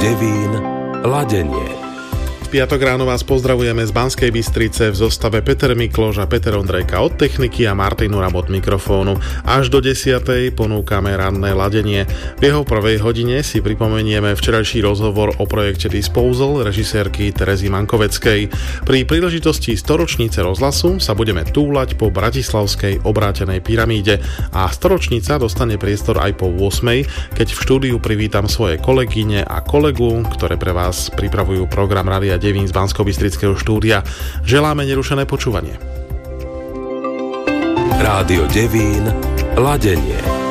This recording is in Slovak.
Devín, ladenie. Piatok ráno vás pozdravujeme z Banskej Bystrice v zostave Peter Mikloš a Peter Ondrejka od techniky a Martin Uram od mikrofónu. Až do 10:00 ponúkame ranné ladenie. V jeho prvej hodine si pripomenieme včerajší rozhovor o projekte Disposal režisérky Terezy Mankoveckej. Pri príležitosti storočnice rozhlasu sa budeme túlať po bratislavskej obrátenej pyramíde a storočnica dostane priestor aj po 8:00, keď v štúdiu privítam svoje kolegyne a kolegu, ktoré pre vás pripravujú program Rádia Devín z Banskobystrického štúdia. Želáme nerušené počúvanie. Rádio Devín, ladenie.